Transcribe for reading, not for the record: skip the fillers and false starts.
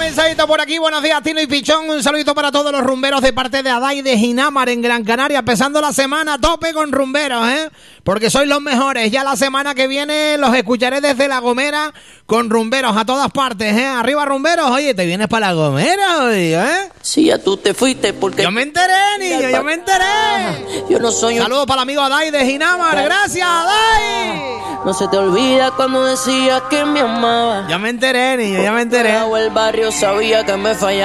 mensajito por aquí. Buenos días, Tino y Pichón. Un saludito para todos los rumberos de parte de Adai de Ginamar en Gran Canaria. Empezando la semana a tope con rumberos, porque sois los mejores. Ya la semana que viene los escucharé desde La Gomera con rumberos a todas partes, Arriba rumberos. Oye, ¿te vienes para La Gomera hoy, Si ya tú te fuiste porque... Yo me enteré, niño, yo me enteré. Yo no soy un... Saludos para el amigo Adai de Ginamar. Gracias, Adai. No se te olvida cuando decías que me amaba. Ya me enteré, niño, ya me enteré. El barrio sabía que me fallaba.